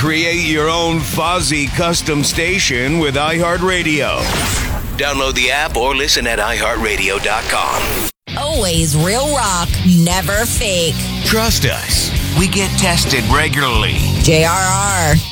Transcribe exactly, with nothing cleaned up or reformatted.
Create your own Fozzy custom station with iHeartRadio. Download the app or listen at i heart radio dot com. Always real rock, never fake. Trust us. We get tested regularly. J R R.